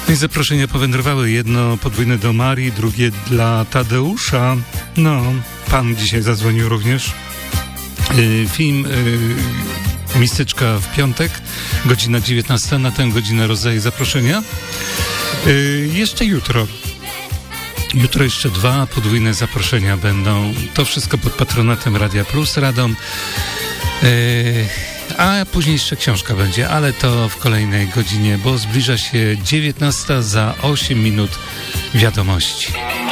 No i zaproszenia powędrowały. Jedno podwójne do Marii, drugie dla Tadeusza. No, pan dzisiaj zadzwonił również. Film Mistyczka w piątek, godzina 19. Na tę godzinę rozdaję zaproszenia. Jeszcze jutro. Jutro jeszcze 2 podwójne zaproszenia będą. To wszystko pod patronatem Radia Plus Radom. A później jeszcze książka będzie, ale to w kolejnej godzinie, bo zbliża się 19, za 8 minut wiadomości.